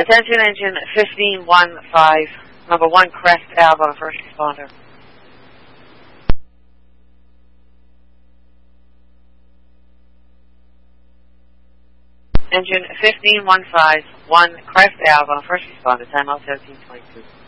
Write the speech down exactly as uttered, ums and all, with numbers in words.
Attention engine fifteen one five, number one Crest Alpha, first responder. Engine fifteen one five, one Crest Alpha, first responder, time out seventeen twenty-two.